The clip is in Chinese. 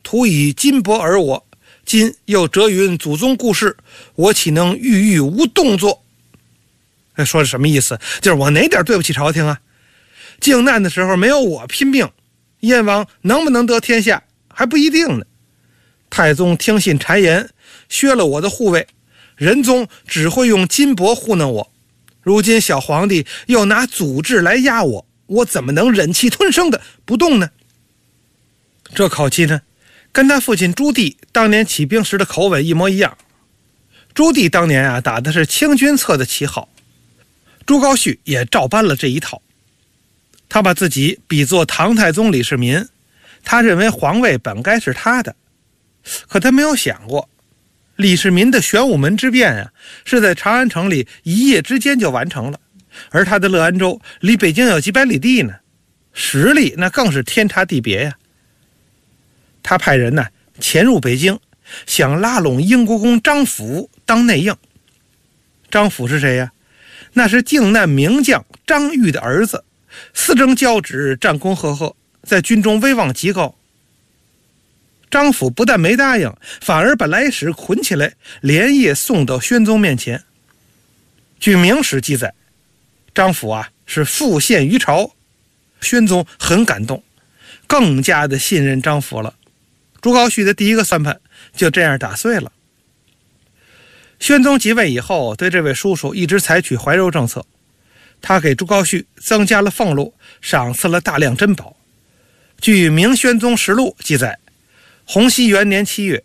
图以金帛而我，今又折云祖宗故事，我岂能郁郁无动作？说的什么意思？就是我哪点对不起朝廷啊？靖难的时候没有我拼命，燕王能不能得天下还不一定呢。太宗听信谗言，削了我的护卫，仁宗只会用金帛糊弄我，如今小皇帝又拿祖制来压我，我怎么能忍气吞声的不动呢？这口气呢，跟他父亲朱棣当年起兵时的口吻一模一样。朱棣当年啊，打的是清君侧的旗号，朱高煦也照搬了这一套。他把自己比作唐太宗李世民，他认为皇位本该是他的，可他没有想过，李世民的玄武门之变啊，是在长安城里一夜之间就完成了，而他的乐安州离北京有几百里地呢，实力那更是天差地别呀。他派人呢潜入北京，想拉拢英国公张辅当内应。张辅是谁呀？那是靖难名将张玉的儿子，四征交趾，战功赫赫，在军中威望极高。张辅不但没答应，反而把来使捆起来，连夜送到宣宗面前。据明史记载，张辅啊是复献于朝，宣宗很感动，更加的信任张辅了。朱高煦的第一个算盘就这样打碎了。宣宗即位以后，对这位叔叔一直采取怀柔政策，他给朱高煦增加了俸禄，赏赐了大量珍宝。据明宣宗实录记载，洪熙元年7月，